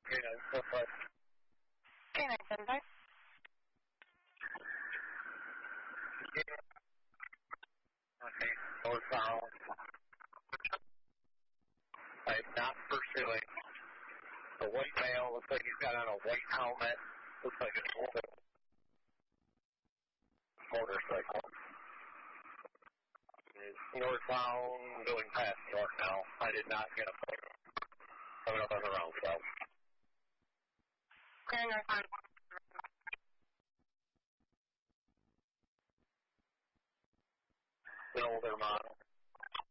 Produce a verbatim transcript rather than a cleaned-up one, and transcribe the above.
three nine four five. three nine seven five. Okay, northbound. I'm not pursuing. The white male looks like he's got on a white helmet. Looks like it's a motorcycle. It's northbound, going past north now. I did not get a photo. Coming up on the round south. Clear northbound. An older model.